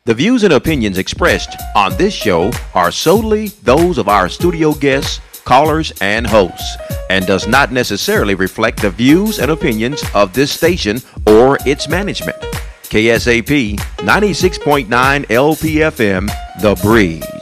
The views and opinions expressed on this show are solely those of our studio guests, callers, and hosts, and does not necessarily reflect the views and opinions of this station or its management. KSAP 96.9 LPFM, The Breeze.